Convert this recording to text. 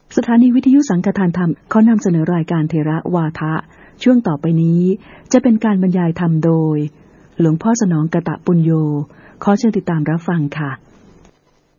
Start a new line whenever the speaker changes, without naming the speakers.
สถานีวิทยุสังฆทานธรรมขอนำเสนอรายการเถระวาทะช่วงต่อไปนี้จะเป็นการบรรยายธรรมโดยหลวงพ่อสนองกตปุญโญขอเชิญติดตามรับฟังค่ะ